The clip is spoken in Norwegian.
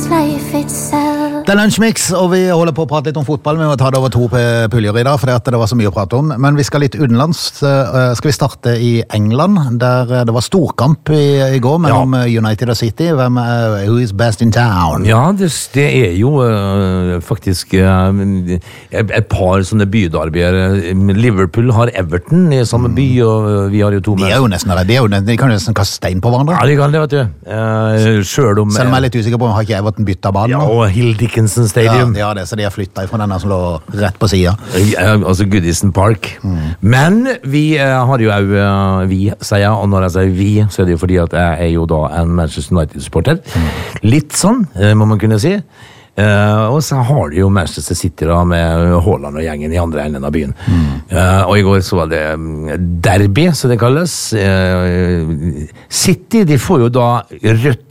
life itself. Det Lunsjmix, og vi holder på å prate litt om fotball. Vi må ta det over 2 puljer i dag, for det var så mye å prate om. Men vi skal litt utenlands. Skal vi starte i England, der det var storkamp i går mellom United og City. Who is best in town? Ja, det jo faktisk et par sånne bydarbier. Liverpool har Everton i samme by, og vi har jo 2 med. De kan jo nesten kaste stein på hverandre. Ja, de kan det, vet du. Selv om jeg er litt usikker på om har ikke Everton byttet banen. Ja, og Hill Dickinson Stadium. Ja, det, så de har flyttet fra denne som lå rett på siden. Altså Goodison Park. Men vi har jo vi, sier jeg, og når jeg sier vi, så det jo fordi at jeg er jo da en Manchester United-supporter. Litt sånn, må man kunne si. Og så har de jo Manchester City da med Haaland og gjengen i andre enden av byen. Og i går så var det derby, så det kalles. City, de får jo da rødt